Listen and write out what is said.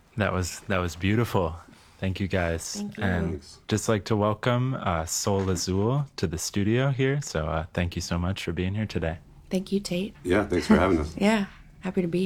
That was beautiful. Thank you guys. Thank you. And Thanks. just like to welcome Sol Azul to the studio here. So thank you so much for being here today. Thank you, Tate. Yeah, thanks for having us. Yeah, happy to be